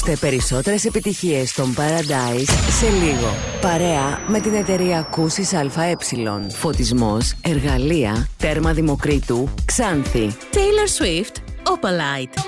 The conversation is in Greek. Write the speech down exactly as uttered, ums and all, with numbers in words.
Απολαύστε περισσότερες επιτυχίες των Paradise σε λίγο. Παρέα με την εταιρεία Ακούσεις ΑΕ. Φωτισμός, εργαλεία, τέρμα Δημοκρίτου, Ξάνθη. Taylor Swift, Opalite.